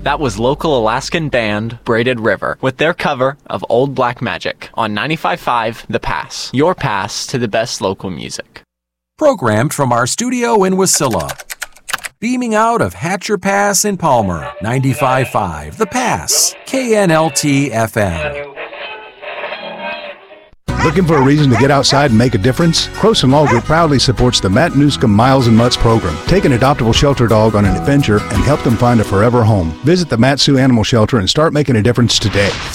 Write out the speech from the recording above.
That was local Alaskan band Braided River with their cover of Old Black Magic on 95.5 The Pass, your pass to the best local music. Programmed from our studio in Wasilla. Beaming out of Hatcher Pass in Palmer, 95.5 The Pass, KNLT FM. Looking for a reason to get outside and make a difference? Croson Law Group proudly supports the Matt Newscomb Miles and Mutts program. Take an adoptable shelter dog on an adventure and help them find a forever home. Visit the Mat-Su Animal Shelter and start making a difference today.